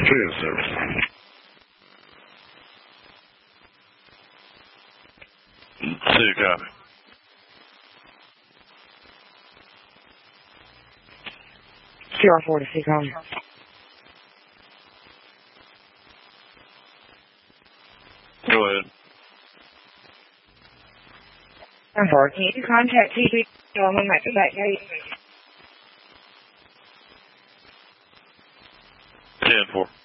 10-7. Two, copy. CR4 to CCOM. Go ahead. I'm sorry, can you contact TV? I'm on that back gate. 10-4.